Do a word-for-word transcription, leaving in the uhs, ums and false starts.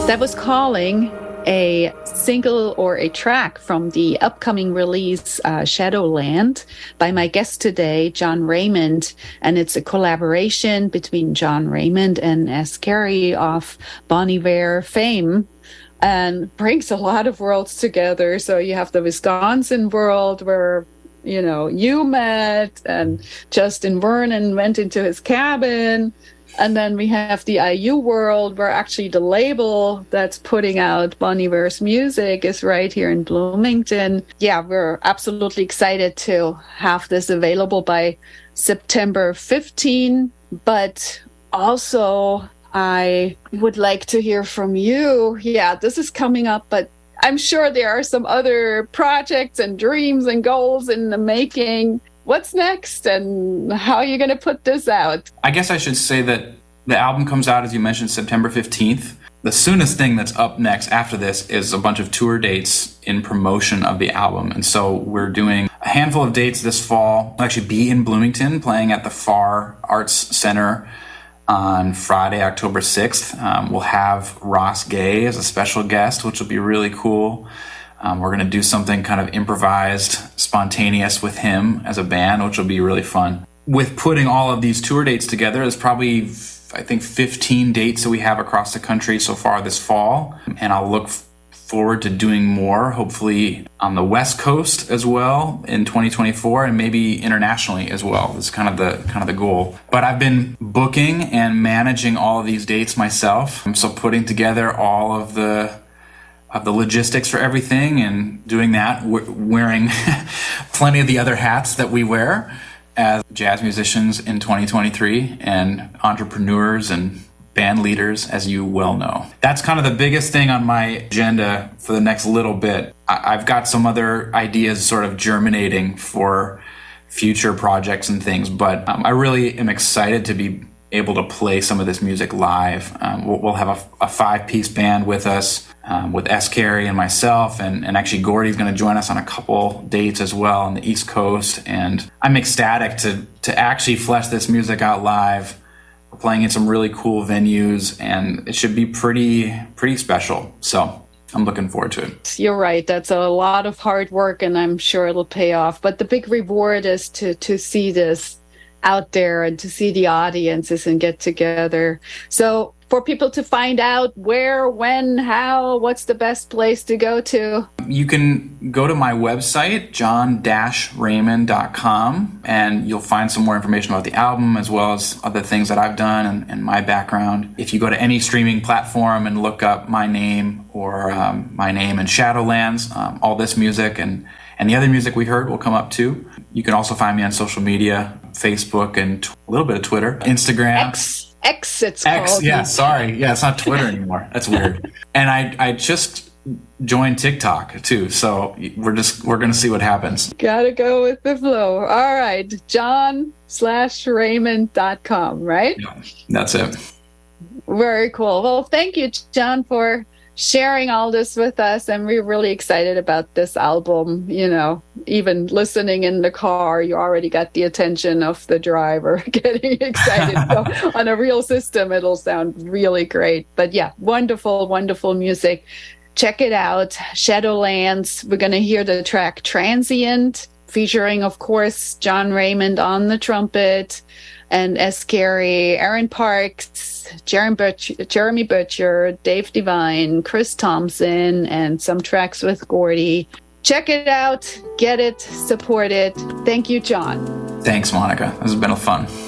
That was Calling, a single or a track from the upcoming release uh, Shadowland by my guest today, John Raymond. And it's a collaboration between John Raymond and S. Carey of Bon Iver fame, and brings a lot of worlds together. So you have the Wisconsin world where, you know, you met, and Justin Vernon went into his cabin. And then we have the I U world, where actually the label that's putting out Bon Iver's music is right here in Bloomington. Yeah, we're absolutely excited to have this available by September fifteenth. But also, I would like to hear from you. Yeah, this is coming up, but I'm sure there are some other projects and dreams and goals in the making. What's next, and how are you going to put this out? I guess I should say that the album comes out, as you mentioned, September fifteenth. The soonest thing that's up next after this is a bunch of tour dates in promotion of the album. And so we're doing a handful of dates this fall. We'll actually be in Bloomington playing at the Farr Arts Center on Friday, October sixth. Um, we'll have Ross Gay as a special guest, which will be really cool. Um, we're going to do something kind of improvised, spontaneous with him as a band, which will be really fun. With putting all of these tour dates together, there's probably, I think, fifteen dates that we have across the country so far this fall. And I'll look f- forward to doing more, hopefully on the West Coast as well in twenty twenty-four, and maybe internationally as well. That's kind of the kind of the goal. But I've been booking and managing all of these dates myself. So putting together all of the of the logistics for everything, and doing that, w- wearing plenty of the other hats that we wear as jazz musicians in twenty twenty-three, and entrepreneurs and band leaders, as you well know. That's kind of the biggest thing on my agenda for the next little bit. I- I've got some other ideas sort of germinating for future projects and things, but um, I really am excited to be able to play some of this music live. Um, we'll, we'll have a, a five-piece band with us, um, with S. Carey and myself, and, and actually Gordy's going to join us on a couple dates as well on the East Coast. And I'm ecstatic to to actually flesh this music out live. We're playing in some really cool venues, and it should be pretty pretty special. So I'm looking forward to it. You're right. That's a lot of hard work, and I'm sure it'll pay off. But the big reward is to to see this out there and to see the audiences and get together. So for people to find out where, when, how, what's the best place to go to? You can go to my website, john dash raymond dot com, and you'll find some more information about the album as well as other things that I've done and, and my background. If you go to any streaming platform and look up my name or um, my name and Shadowlands, um, all this music and, and the other music we heard will come up too. You can also find me on social media, Facebook and t- a little bit of Twitter, Instagram. X. X, it's X, called. yeah, sorry. Yeah, it's not Twitter anymore. That's weird. And I, I just joined TikTok too, so we're just we're gonna see what happens. Gotta go with the flow. All right, John slash Raymond dot com, right? Yeah, that's it. Very cool. Well, thank you, John, for sharing all this with us, and we're really excited about this album. You know, even listening in the car, you already got the attention of the driver getting excited. So on a real system, it'll sound really great. But yeah, wonderful, wonderful music. Check it out. Shadowlands. We're going to hear the track Transient, featuring, of course, John Raymond on the trumpet, and S. Carey, Aaron Parks, Jeremy Butcher, Jeremy Butcher, Dave Devine, Chris Thompson, and some tracks with Gordy. Check it out, get it, support it. Thank you, John. Thanks, Monica. This has been a fun.